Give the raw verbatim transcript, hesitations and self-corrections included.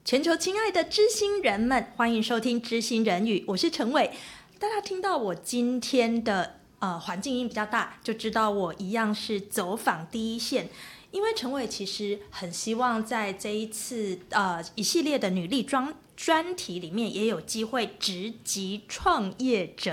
全球亲爱的知心人们，欢迎收听知心人语，我是陈伟。大家听到我今天的呃环境音比较大，就知道我一样是走访第一线。因为陈伟其实很希望在这一次呃一系列的女力专专题里面，也有机会直击创业者。